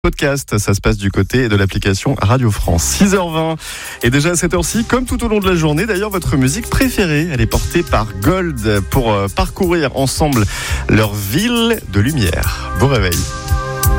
Podcast, ça se passe du côté de l'application Radio France. 6h20 et déjà à cette heure-ci, comme tout au long de la journée, d'ailleurs votre musique préférée, elle est portée par Gold pour parcourir ensemble leur ville de lumière. Bon réveil.